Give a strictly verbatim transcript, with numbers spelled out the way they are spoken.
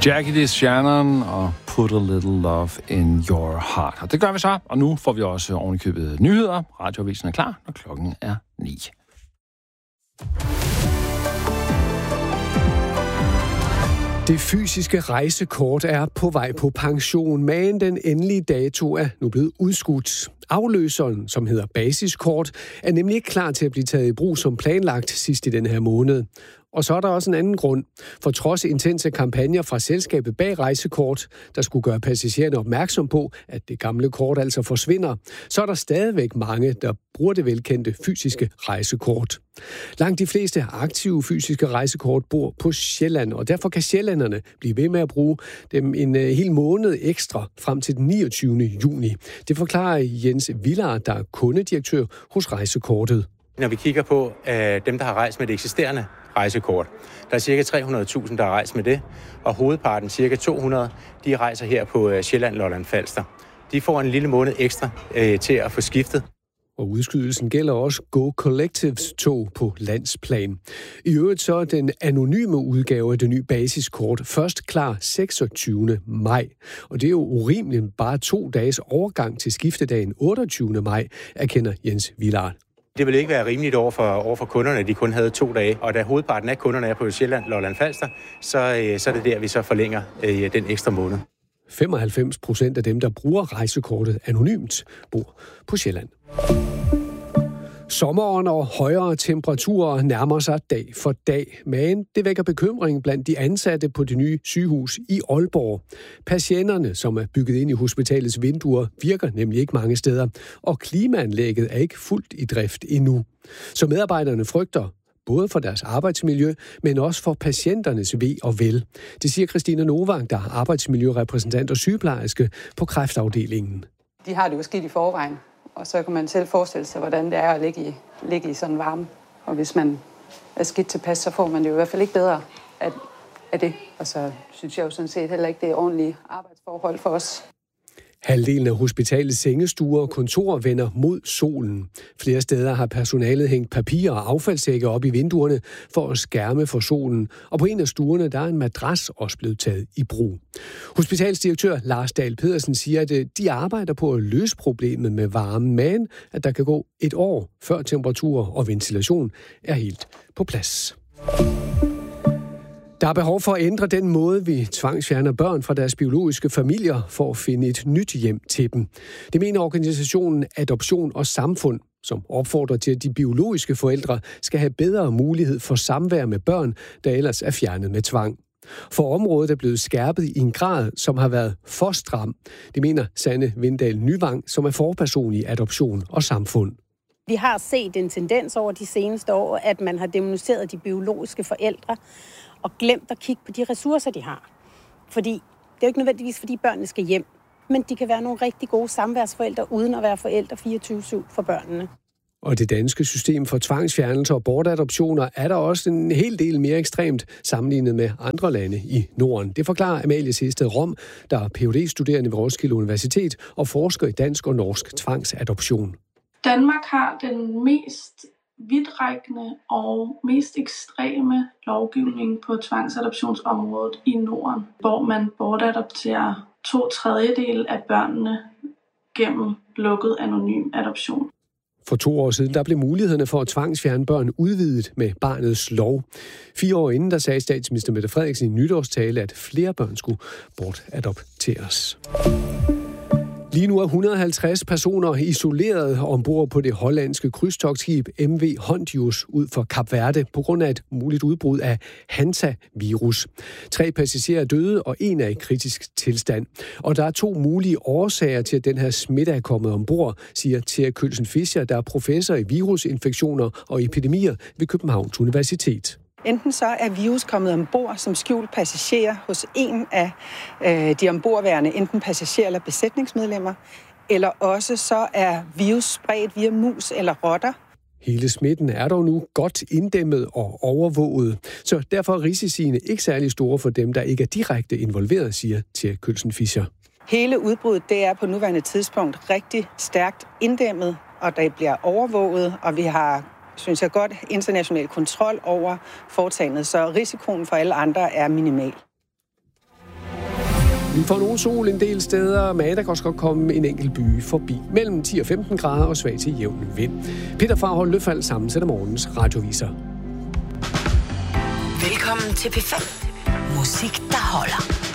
Jackie D. Shannon og Put a Little Love in Your Heart. Og det gør vi så, og nu får vi også ovenikøbet nyheder. Radioavisen er klar, og klokken er ni. Det fysiske rejsekort er på vej på pension, men den endelige dato er nu blevet udskudt. Afløseren, som hedder basiskort, er nemlig ikke klar til at blive taget i brug som planlagt sidst i den her måned. Og så er der også en anden grund. For trods intense kampagner fra selskabet bag rejsekort, der skulle gøre passagererne opmærksom på, at det gamle kort altså forsvinder, så er der stadigvæk mange, der bruger det velkendte fysiske rejsekort. Langt de fleste aktive fysiske rejsekort bor på Sjælland, og derfor kan sjællænderne blive ved med at bruge dem en hel måned ekstra frem til den niogtyvende juni. Det forklarer Jens Villard, der er kundedirektør hos Rejsekortet. Når vi kigger på øh, dem, der har rejst med det eksisterende rejsekort, der er cirka tre hundrede tusind, der har rejst med det, og hovedparten, cirka to hundrede, de rejser her på øh, Sjælland, Lolland Falster. De får en lille måned ekstra øh, til at få skiftet. Og udskydelsen gælder også Go Collectives tog på landsplan. I øvrigt så er den anonyme udgave af det nye basiskort først klar seksogtyvende maj. Og det er jo urimeligt bare to dages overgang til skiftedagen otteogtyvende maj, erkender Jens Villard. Det vil ikke være rimeligt over for, over for kunderne, at de kun havde to dage. Og da hovedparten af kunderne er på Sjælland, Lolland Falster, så, øh, så er det der, vi så forlænger øh, den ekstra måned. femoghalvfems procent af dem, der bruger rejsekortet anonymt, bor på Sjælland. Sommeren og højere temperaturer nærmer sig dag for dag, men det vækker bekymring blandt de ansatte på det nye sygehus i Aalborg. Patienterne, som er bygget ind i hospitalets vinduer, virker nemlig ikke mange steder, og klimaanlægget er ikke fuldt i drift endnu. Så medarbejderne frygter både for deres arbejdsmiljø, men også for patienternes ve og vel. Det siger Christina Novak, der er arbejdsmiljørepræsentant og sygeplejerske på kræftafdelingen. De har det jo skidt i forvejen, og så kan man selv forestille sig, hvordan det er at ligge i, ligge i sådan varme. Og hvis man er skidt tilpas, så får man det jo i hvert fald ikke bedre af, af det. Og så synes jeg jo sådan set heller ikke, det er ordentlige arbejdsforhold for os. Halvdelen af hospitalets sengestuer og kontorer vender mod solen. Flere steder har personalet hængt papir og affaldssække op i vinduerne for at skærme for solen. Og på en af stuerne der er en madras også blevet taget i brug. Hospitalsdirektør Lars Dahl Pedersen siger, at de arbejder på at løse problemet med varme, men at der kan gå et år, før temperatur og ventilation er helt på plads. Der er behov for at ændre den måde, vi tvangsfjerner børn fra deres biologiske familier for at finde et nyt hjem til dem. Det mener organisationen Adoption og Samfund, som opfordrer til, at de biologiske forældre skal have bedre mulighed for samvær med børn, der ellers er fjernet med tvang. For området er blevet skærpet i en grad, som har været for stram. Det mener Sanne Vindahl Nyvang, som er forperson i Adoption og Samfund. Vi har set en tendens over de seneste år, at man har demoniseret de biologiske forældre og glemt at kigge på de ressourcer, de har. Fordi det er jo ikke nødvendigvis, fordi børnene skal hjem, men de kan være nogle rigtig gode samværsforældre, uden at være forældre fireogtyve syv for børnene. Og det danske system for tvangsfjernelser og bortadoptioner er der også en hel del mere ekstremt sammenlignet med andre lande i Norden. Det forklarer Amalie Sehested Rom, der er P H D-studerende ved Roskilde Universitet og forsker i dansk og norsk tvangsadoption. Danmark har den mest vidtrækkende og mest ekstreme lovgivning på tvangsadoptionsområdet i Norden, hvor man bortadopterer to tredjedel af børnene gennem lukket anonym adoption. For to år siden der blev mulighederne for at tvangsfjerne børn udvidet med barnets lov. Fire år inden der sagde statsminister Mette Frederiksen i nytårstale, at flere børn skulle bortadopteres. Lige nu er et hundrede og halvtreds personer isoleret ombord på det hollandske krydstogtskib M V Hondius ud for Kap Verde på grund af et muligt udbrud af Hansa-virus. Tre passagerer er døde, og en er i kritisk tilstand. Og der er to mulige årsager til, at den her smitte er kommet ombord, siger Thea Kølsen Fischer, der er professor i virusinfektioner og epidemier ved Københavns Universitet. Enten så er virus kommet ombord som skjult passager hos en af øh, de ombordværende, enten passagerer eller besætningsmedlemmer, eller også så er virus spredt via mus eller rotter. Hele smitten er dog nu godt inddæmmet og overvåget, så derfor er risiciene ikke særlig store for dem, der ikke er direkte involveret, siger Thea Kølsen Fischer. Hele udbruddet det er på nuværende tidspunkt rigtig stærkt inddæmmet, og der bliver overvåget, og vi har, synes jeg godt, international kontrol over foretagendet, så risikoen for alle andre er minimal. Vi får nogen sol en del steder, men der kan også godt komme en enkelt by forbi. Mellem ti og femten grader og svag til jævn vind. Peter Farhold Løfald sammensætter morgens radioviser. Velkommen til P fem. Musik, der holder.